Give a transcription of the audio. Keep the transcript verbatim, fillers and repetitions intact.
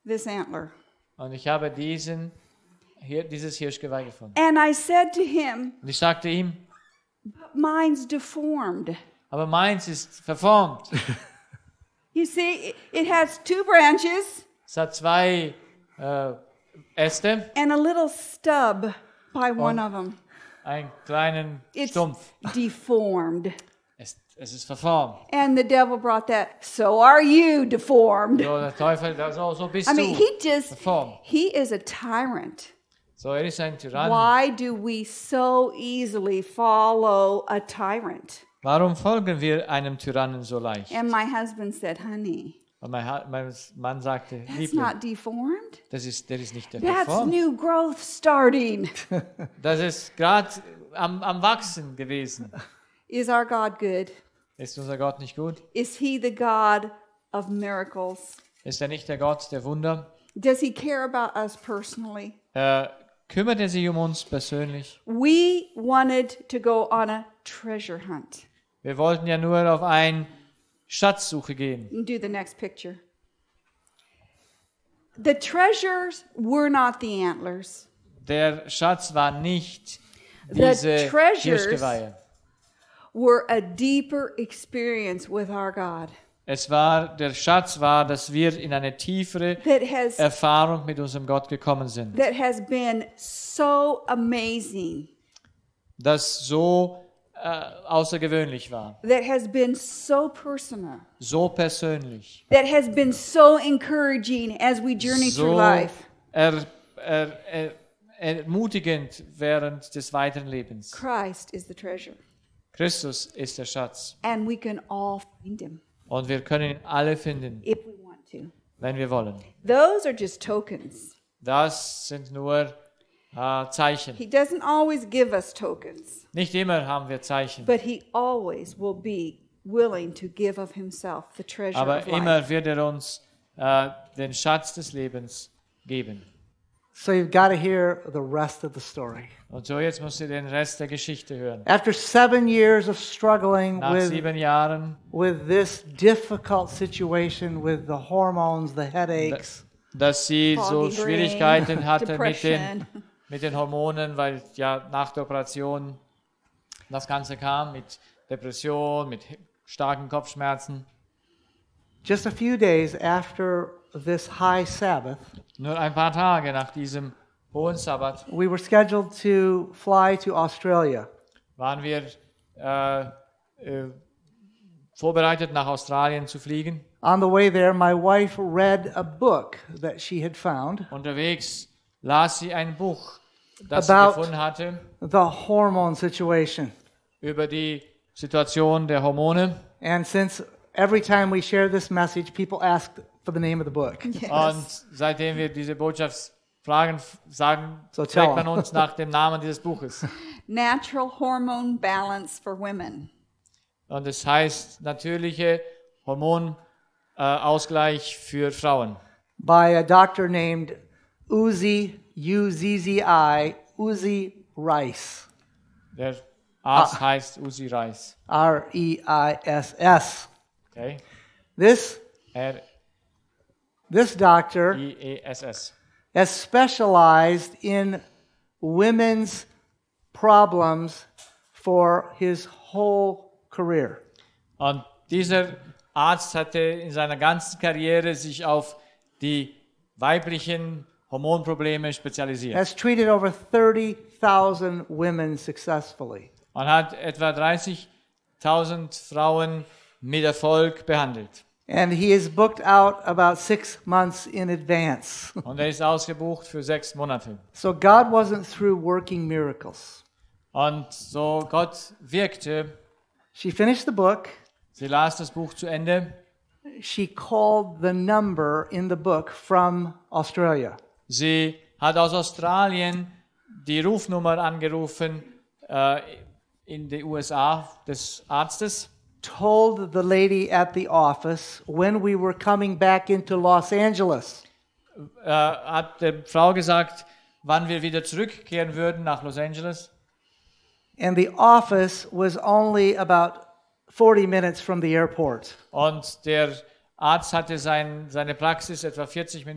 this antler. Und ich habe diesen, hier, dieses Hirschgeweih gefunden. And I said to him, Und ich sagte ihm, mine's deformed. aber meins ist verformt. You see, it, it has two branches Es hat zwei äh, Äste, and a little stub by one of them. einen kleinen It's Stumpf. deformed. Es, es ist verformt. And the devil brought that, so are you deformed. So, der Teufel, so, so bist I mean, du he just, verformt. he is a tyrant. So, er ist ein Tyrann. Why do we so easily follow a tyrant? Warum folgen wir einem Tyrannen so leicht? And my husband said, honey, Und mein, Ha- mein Mann sagte, that's Liebling, not deformed. das ist, der ist nicht der That's verformt. new growth starting. Das ist gerade am, am Wachsen gewesen. Is our God good? Ist unser Gott nicht gut? Is he the God of miracles? Ist er nicht der Gott der Wunder? Does he care about us personally? Äh, kümmert er sich um uns persönlich? We wanted to go on a treasure hunt. Wir wollten ja nur auf eine Schatzsuche gehen. Do the next picture. The treasures were not the antlers. Der Schatz war nicht The diese treasures Hirschgeweihe. were a deeper experience with our God Es war, der Schatz war, dass wir in eine tiefere that has Erfahrung mit unserem Gott gekommen sind. that has been so amazing, Das so äh, außergewöhnlich war. that has been so personal, So persönlich. that has been so encouraging as we journey through So life. er, er, er, ermutigend während des weiteren Lebens. Christ is the treasure, Christus ist der Schatz. and we can all find him Und wir können ihn alle finden, if we want to. wenn wir wollen. Those are just tokens. Das sind nur äh, Zeichen. He doesn't always give us tokens, Nicht immer haben wir Zeichen. but he always will be willing to give of himself, the treasure Aber of life. immer wird er uns äh, den Schatz des Lebens geben. So you've got to hear the rest of the story. Und so, jetzt musst du den Rest der Geschichte hören. After seven years of struggling Nach with, sieben Jahren, with this difficult situation with the hormones, the headaches, dass sie so Foggy brain, Schwierigkeiten hatte mit den, depression. mit den Hormonen, weil ja nach der Operation das Ganze kam mit Depression, mit starken Kopfschmerzen. just a few days after this high Sabbath, Nur ein paar Tage nach diesem hohen Sabbat we were scheduled to fly to Australia. waren wir äh, äh, vorbereitet, nach Australien zu fliegen. On the way there, my wife read a book that she had found Unterwegs las sie ein Buch, das About- sie gefunden hatte, the hormone situation. über die Situation der Hormone. And since every time we share this message, people ask for the name of the book. Und seitdem wir diese Botschaft fragen, sagen, So tell fragt man them. uns nach dem Namen dieses Buches. Natural hormone balance for women. Und es heißt natürliche Hormonausgleich äh, Ausgleich für Frauen. By a doctor named Uzi, U Z Z I, Uzi Rice, Der Arzt heißt Uzi Reis. R E I S S. Okay? This, R this doctor I E S S. has specialized in women's problems for his whole career. Und dieser Arzt hatte in seiner ganzen Karriere sich auf die weiblichen Hormonprobleme spezialisiert. Has treated over thirty thousand women successfully. Und hat etwa dreißigtausend Frauen mit Erfolg behandelt. And he is booked out about six months in advance. Und er ist ausgebucht für sechs Monate. So God wasn't through working miracles. Und so Gott wirkte. She finished the book. Sie las das Buch zu Ende. She called the number in the book from Australia. Sie hat aus Australien die Rufnummer angerufen äh, in die U S A des Arztes. Told the lady at the office when we were coming back into Los Angeles. Äh, hat der Frau gesagt, wann wir wieder zurückkehren würden nach Los Angeles. And the office was only about forty minutes from the airport. Und der Arzt hatte sein, seine Praxis etwa vierzig Minuten